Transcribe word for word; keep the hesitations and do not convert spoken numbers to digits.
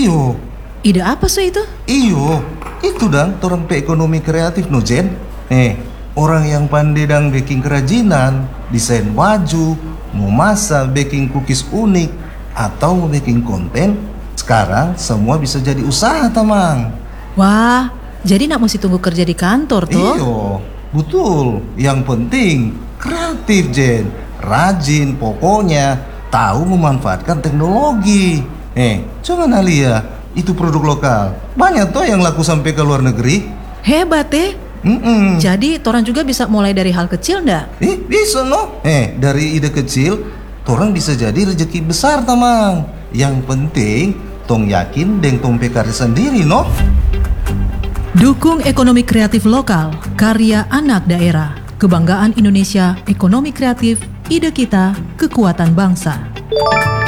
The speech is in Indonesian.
Iyo. Ide apa sih itu? Iyo, itu dang orang pe ekonomi kreatif no Jen. Eh, orang yang pandai dang baking kerajinan, desain baju, mau masak, baking cookies unik, atau mau baking konten, sekarang semua bisa jadi usaha tamang. Wah, jadi nak mesti tunggu kerja di kantor tuh? Iyo, betul. Yang penting kreatif Jen, rajin pokoknya, tahu memanfaatkan teknologi. Eh, coba Nalia, itu produk lokal. Banyak tuh yang laku sampai ke luar negeri. Hebat eh. Mm-mm. Jadi toran juga bisa mulai dari hal kecil ndak? Eh, bisa no. Eh, dari ide kecil, orang bisa jadi rezeki besar tamang. Yang penting, tong yakin deng tong pekar sendiri no. Dukung ekonomi kreatif lokal, karya anak daerah. Kebanggaan Indonesia, ekonomi kreatif, ide kita, kekuatan bangsa.